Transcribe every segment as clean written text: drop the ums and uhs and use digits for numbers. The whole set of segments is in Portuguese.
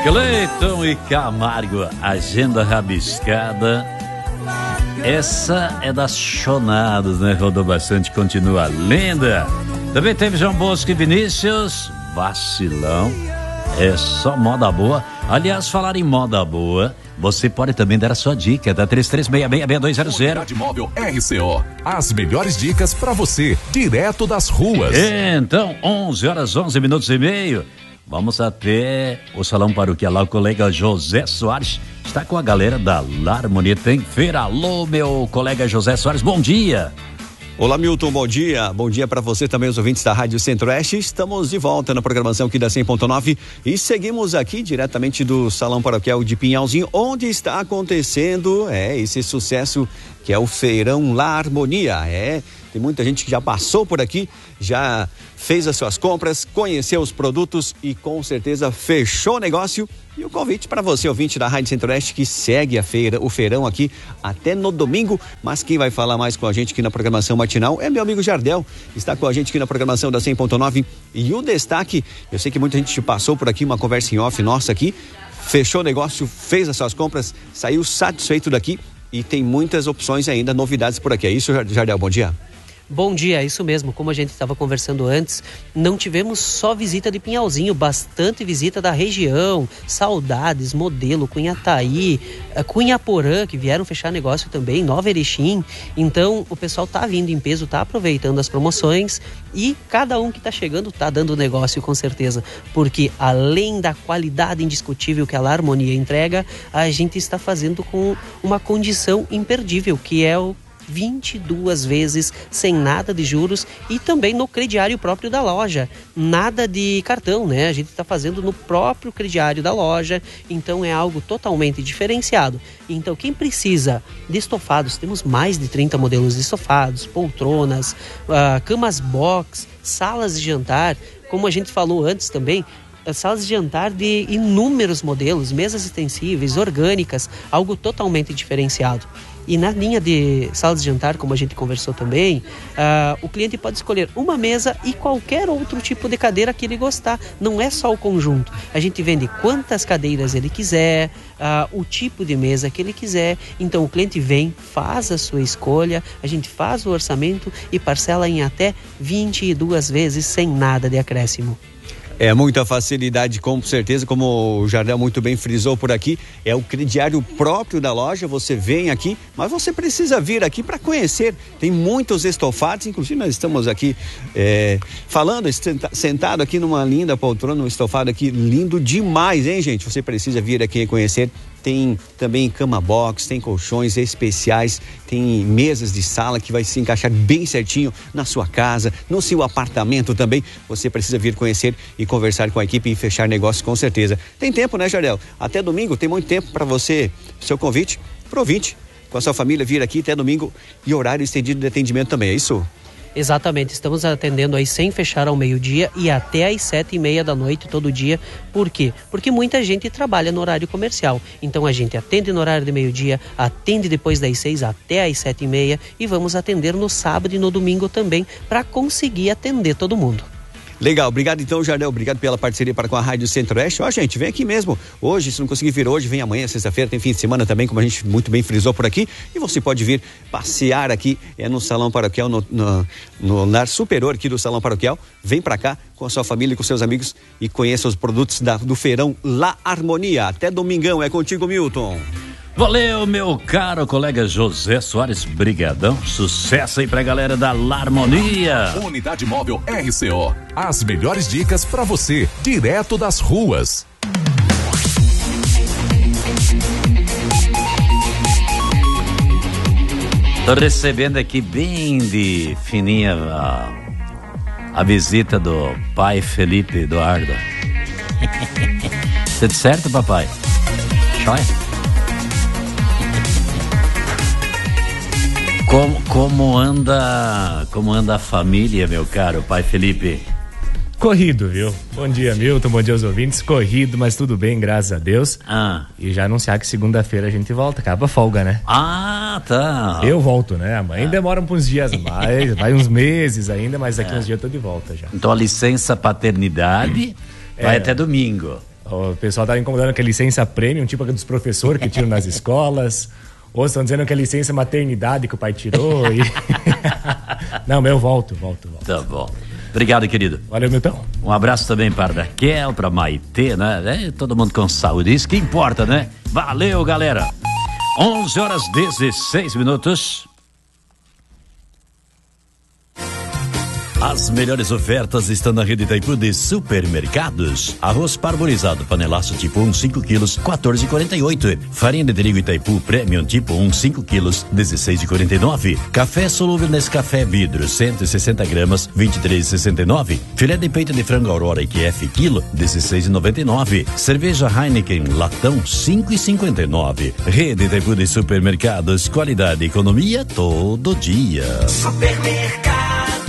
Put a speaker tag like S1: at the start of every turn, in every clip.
S1: Cleiton e Camargo, agenda rabiscada. Essa é das chonadas, né? Rodou bastante, continua linda. Também teve João Bosco e Vinícius, vacilão. É só moda boa. Aliás, falar em moda boa, você pode também dar a sua dica, da 33666200.
S2: Unidade Móvel RCO. As melhores dicas para você, direto das ruas.
S1: Então, 11h11 Vamos até o Salão Paroquial. Lá o colega José Soares está com a galera da Larmonia. Tem feira. Alô, meu colega José Soares, bom dia.
S3: Olá, Milton, bom dia. Bom dia para você também, os ouvintes da Rádio Centro-Oeste. Estamos de volta na programação aqui da 100.9 e seguimos aqui diretamente do Salão Paroquial de Pinhalzinho, onde está acontecendo esse sucesso que é o Feirão Larmonia. Tem muita gente que já passou por aqui, já fez as suas compras, conheceu os produtos e com certeza fechou o negócio. E o convite para você, ouvinte da Rádio Centro-Oeste, que segue a feira, o feirão aqui até no domingo. Mas quem vai falar mais com a gente aqui na programação matinal é meu amigo Jardel. Está com a gente aqui na programação da 100.9. E o destaque, eu sei que muita gente passou por aqui, uma conversa em off nossa aqui, fechou o negócio, fez as suas compras, saiu satisfeito daqui e tem muitas opções ainda, novidades por aqui. É isso, Jardel? Bom dia.
S4: Bom dia, é isso mesmo. Como a gente estava conversando antes, não tivemos só visita de Pinhalzinho, bastante visita da região, Saudades, Modelo, Cunhataí, Cunhaporã, que vieram fechar negócio também, Nova Erechim. Então, o pessoal tá vindo em peso, tá aproveitando as promoções e cada um que tá chegando tá dando negócio com certeza, porque além da qualidade indiscutível que a Larmonia entrega, a gente está fazendo com uma condição imperdível, que é o 22 vezes sem nada de juros e também no crediário próprio da loja, nada de cartão, né? A gente está fazendo no próprio crediário da loja, então é algo totalmente diferenciado. Então quem precisa de estofados, temos mais de 30 modelos de estofados, poltronas, camas box, salas de jantar, como a gente falou antes também, salas de jantar de inúmeros modelos, mesas extensíveis, orgânicas, algo totalmente diferenciado. E na linha de salas de jantar, como a gente conversou também, o cliente pode escolher uma mesa e qualquer outro tipo de cadeira que ele gostar. Não é só o conjunto. A gente vende quantas cadeiras ele quiser, o tipo de mesa que ele quiser. Então o cliente vem, faz a sua escolha, a gente faz o orçamento e parcela em até 22 vezes sem nada de acréscimo.
S3: É muita facilidade, com certeza, como o Jardel muito bem frisou por aqui, é o crediário próprio da loja. Você vem aqui, mas você precisa vir aqui para conhecer. Tem muitos estofados, inclusive nós estamos aqui falando, sentado aqui numa linda poltrona, um estofado aqui lindo demais, hein, gente? Você precisa vir aqui conhecer. Tem também cama box, tem colchões especiais, tem mesas de sala que vai se encaixar bem certinho na sua casa, no seu apartamento também. Você precisa vir conhecer e conversar com a equipe e fechar negócio com certeza. Tem tempo, né, Jardel? Até domingo tem muito tempo para você, seu convite, pro ouvinte, com a sua família vir aqui até domingo e horário estendido de atendimento também, é isso?
S4: Exatamente, estamos atendendo aí sem fechar ao meio-dia e até às 7:30 da noite todo dia. Por quê? Porque muita gente trabalha no horário comercial. Então a gente atende no horário de meio-dia, atende depois das 6 até às 7:30 e vamos atender no sábado e no domingo também para conseguir atender todo mundo.
S3: Legal, obrigado então, Jardel, obrigado pela parceria para com a Rádio Centro-Oeste. Gente, vem aqui mesmo, hoje, se não conseguir vir hoje, vem amanhã, sexta-feira, tem fim de semana também, como a gente muito bem frisou por aqui, e você pode vir passear aqui, no Salão Paroquial, no lar superior aqui do Salão Paroquial. Vem para cá com a sua família e com seus amigos e conheça os produtos do Feirão Larmonia. Até domingão, é contigo, Milton.
S1: Valeu, meu caro colega José Soares, brigadão, sucesso aí pra galera da Larmonia.
S2: Unidade Móvel RCO, as melhores dicas pra você, direto das ruas.
S1: Tô recebendo aqui bem de fininha a visita do pai Felipe Eduardo. Tudo certo, papai? Joia? Como anda a família, meu caro pai Felipe?
S5: Corrido, viu? Bom dia, Milton, bom dia aos ouvintes. Corrido, mas tudo bem, graças a Deus. E já anunciar que segunda-feira a gente volta, acaba a folga, né?
S1: Tá.
S5: Eu volto, né? A mãe demora uns dias mais, vai uns meses ainda, mas daqui uns dias eu tô de volta já.
S1: Então a licença paternidade vai até domingo.
S5: O pessoal tá incomodando que a licença premium, tipo a dos professores que tiram nas escolas. Ou estão dizendo que a licença maternidade que o pai tirou. Não, mas eu volto.
S1: Tá bom. Obrigado, querido.
S5: Valeu, Milton.
S1: Um abraço também para a Raquel, para a Maitê, né? Todo mundo com saúde, isso que importa, né? Valeu, galera. 11h16. As melhores ofertas estão na rede Itaipu de supermercados. Arroz parbolizado, panelaço tipo 1, 5 quilos, 14,48. Farinha de trigo Itaipu Premium tipo 1, 5 quilos, 16,49. Café solúvel Nescafé vidro, 160 gramas, 23,69. Filé de peito de frango Aurora IQF quilo, 16,99. Cerveja Heineken latão, 5,59. Rede Itaipu de supermercados, qualidade e economia todo dia.
S6: Supermercado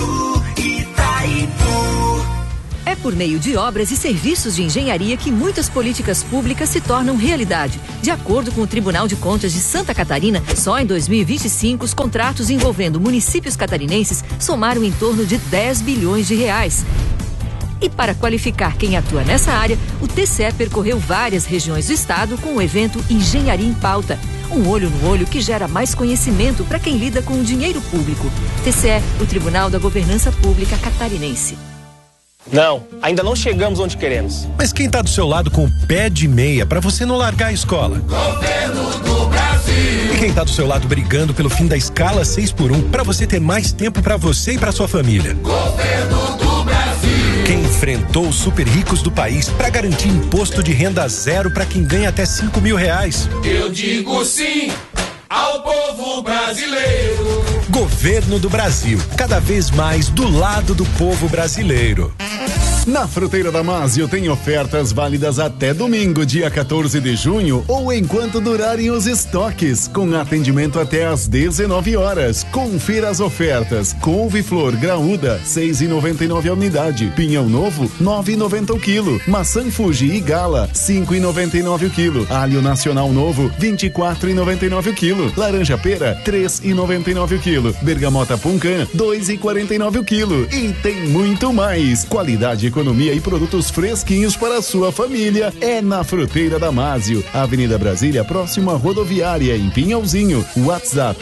S7: É por meio de obras e serviços de engenharia que muitas políticas públicas se tornam realidade. De acordo com o Tribunal de Contas de Santa Catarina, só em 2025 os contratos envolvendo municípios catarinenses somaram em torno de 10 bilhões de reais. E para qualificar quem atua nessa área, o TCE percorreu várias regiões do estado com o evento Engenharia em Pauta. Um olho no olho que gera mais conhecimento para quem lida com o dinheiro público. TCE, o Tribunal da Governança Pública Catarinense.
S8: Não, ainda não chegamos onde queremos.
S9: Mas quem tá do seu lado com o pé de meia pra você não largar a escola?
S6: Governo do Brasil.
S9: E quem tá do seu lado brigando pelo fim da escala 6x1 pra você ter mais tempo pra você e pra sua família?
S6: Governo do Brasil.
S9: Quem enfrentou os super ricos do país pra garantir imposto de renda zero pra quem ganha até 5 mil reais?
S6: Eu digo sim ao povo brasileiro.
S9: Governo do Brasil, cada vez mais do lado do povo brasileiro.
S10: Na Fruteira Damásio tem ofertas válidas até domingo, dia 14 de junho, ou enquanto durarem os estoques, com atendimento até às 19 horas. Confira as ofertas: couve-flor graúda, 6,99 a unidade; pinhão novo, 9,90 o quilo; maçã Fuji e Gala, 5,99 o quilo; alho nacional novo, 24,99 o quilo; laranja pera, 3,99 o quilo; bergamota Puncan, 2,49 o quilo. E tem muito mais. Qualidade, economia e produtos fresquinhos para a sua família é na Fruteira Damásio, Avenida Brasília, próximo à rodoviária, em Pinhalzinho. WhatsApp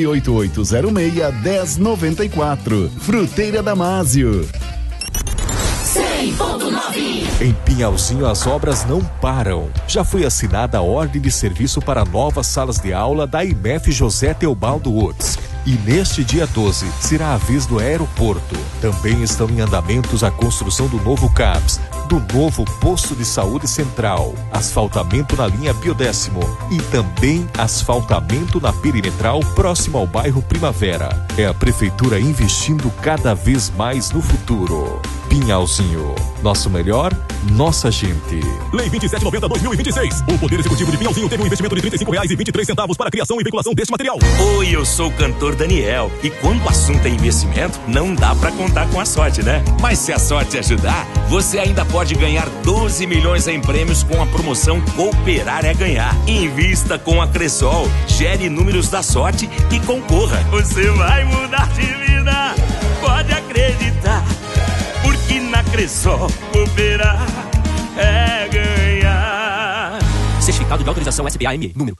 S10: 98806-1094. Fruteira Damásio.
S2: 100.9. Em Pinhalzinho as obras não param. Já foi assinada a ordem de serviço para novas salas de aula da IMEF José Teobaldo Woods. E neste dia 12 será a vez do aeroporto. Também estão em andamentos a construção do novo CAPS, do novo posto de saúde central, asfaltamento na linha Biodécimo e também asfaltamento na perimetral próximo ao bairro Primavera. É a prefeitura investindo cada vez mais no futuro. Pinhalzinho, nosso melhor, nossa gente.
S11: Lei 2790/2026. O Poder Executivo de Pinhalzinho teve um investimento de R$35,23 para a criação e veiculação deste material.
S12: Oi, eu sou o cantor Daniel. E quando o assunto é investimento, não dá pra contar com a sorte, né? Mas se a sorte ajudar, você ainda pode ganhar 12 milhões em prêmios com a promoção Cooperar é Ganhar. Invista com a Cressol, gere números da sorte e concorra. Você vai mudar de vida, pode acreditar. Porque na Cressol, cooperar é ganhar.
S13: Certificado de autorização SPAM, número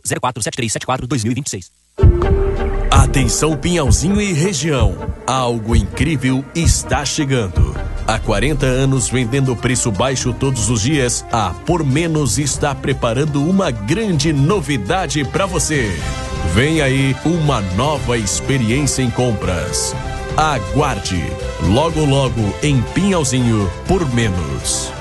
S13: 04047374-2026.
S14: Atenção Pinhalzinho e região, algo incrível está chegando. Há 40 anos vendendo preço baixo todos os dias, a Por Menos está preparando uma grande novidade para você. Vem aí uma nova experiência em compras. Aguarde, logo logo em Pinhalzinho Por Menos.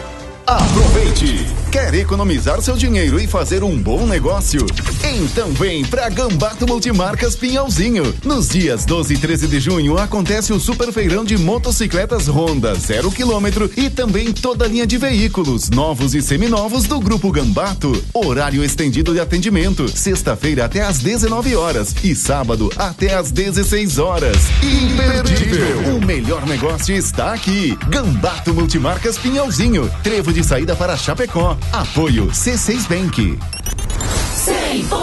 S10: Aproveite! Quer economizar seu dinheiro e fazer um bom negócio? Então vem pra Gambato Multimarcas Pinhalzinho. Nos dias 12 e 13 de junho acontece o Super Feirão de motocicletas Honda 0 km e também toda a linha de veículos novos e seminovos do Grupo Gambato. Horário estendido de atendimento, sexta-feira até às 19 horas e sábado até às 16 horas. Imperdível! O melhor negócio está aqui. Gambato Multimarcas Pinhalzinho. Trevo de saída para Chapecó. Apoio C6 Bank.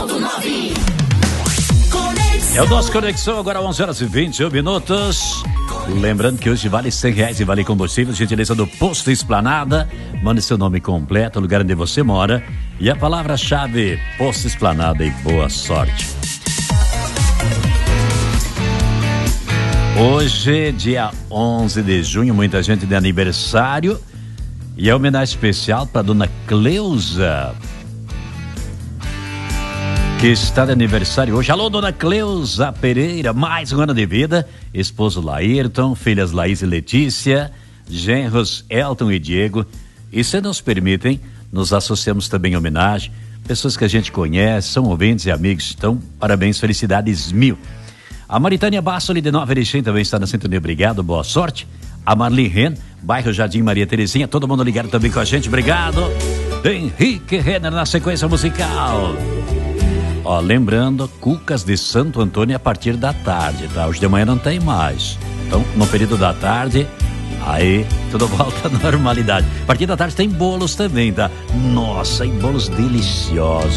S6: 100.9.
S1: É o nosso Conexão, agora 11h21. Lembrando que hoje vale R$100 e vale combustível, gentileza do Posto Esplanada. Mande seu nome completo, o lugar onde você mora e a palavra-chave Posto Esplanada e boa sorte. Hoje, dia 11 de junho, muita gente de aniversário e a homenagem especial para dona Cleusa, que está de aniversário hoje. Alô, dona Cleusa Pereira, mais um ano de vida, esposo Laírton, filhas Laís e Letícia, genros Elton e Diego, e se nos permitem, nos associamos também em homenagem, pessoas que a gente conhece, são ouvintes e amigos, então, parabéns, felicidades mil. A Maritânia Bassoli de Nova Erechim também está na sintonia, obrigado, boa sorte. A Marli Ren, bairro Jardim Maria Terezinha, todo mundo ligado também com a gente, obrigado. Henrique Renner na sequência musical. Ó, lembrando, cucas de Santo Antônio a partir da tarde, tá? Hoje de manhã não tem mais. Então, no período da tarde, aí tudo volta à normalidade. A partir da tarde tem bolos também, tá? Nossa, e bolos deliciosos.